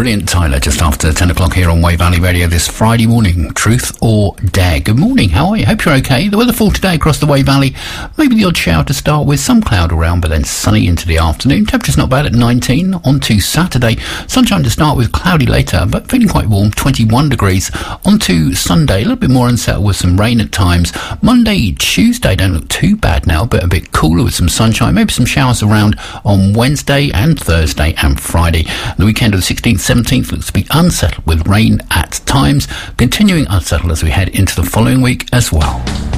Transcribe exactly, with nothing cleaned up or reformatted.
Brilliant Tyler, just after ten o'clock here on Way Valley Radio this Friday morning. Truth or Dare. Good morning, how are you? Hope you're okay. The weather for today across the Way Valley, maybe the odd shower to start with, some cloud around, but then sunny into the afternoon. Temperature's not bad at nineteen. On to Saturday, sunshine to start with, cloudy later, but feeling quite warm, twenty-one degrees. On to Sunday, a little bit more unsettled with some rain at times. Monday, Tuesday don't look too bad now, but a bit cooler with some sunshine, maybe some showers around on Wednesday and Thursday and Friday. The weekend of the sixteenth, seventeenth looks to be unsettled with rain at times, continuing unsettled as we head into the following week as well.